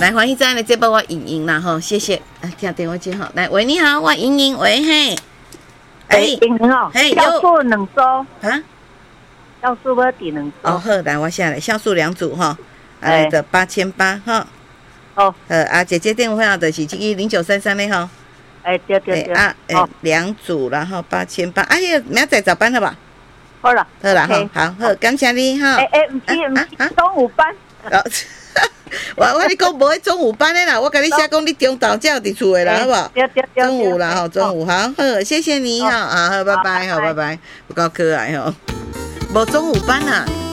来，欢迎再来这波我莹莹啦吼，谢谢。听电话接好，来，喂，你好，我莹莹，喂嘿。 莹莹哦，酵素2组啊， 酵素要第2组。 哦好，来我下来，酵素2组哈，的8800哈。 哦， 姐姐电话号就是这个0933的哈。 对， 啊，2组然后8800，哎呀，明仔早班了吧？ 好了哈，好，感谢你哈。 不是中午班。 我你讲无迄中午班的啦，我跟你写讲你中昼才有伫厝的啦，好不好？中午啦吼，中午好，谢谢你哈，好，拜拜，好，拜拜，有够可爱吼，无中午班啊。